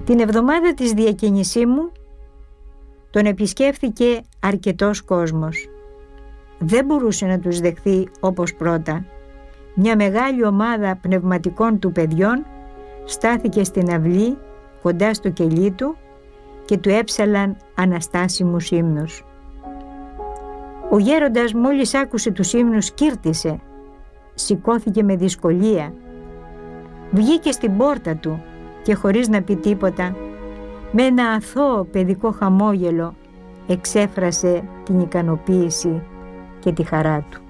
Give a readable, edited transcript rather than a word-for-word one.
Την εβδομάδα της διακίνησή μου τον επισκέφθηκε αρκετός κόσμος. Δεν μπορούσε να τους δεχθεί όπως πρώτα. Μια μεγάλη ομάδα πνευματικών του παιδιών στάθηκε στην αυλή κοντά στο κελί του και του έψαλαν αναστάσιμους ύμνους. Ο γέροντας μόλις άκουσε τους ύμνους κήρτησε, σηκώθηκε με δυσκολία, βγήκε στην πόρτα του και χωρίς να πει τίποτα, με ένα αθώο παιδικό χαμόγελο εξέφρασε την ικανοποίηση και τη χαρά του.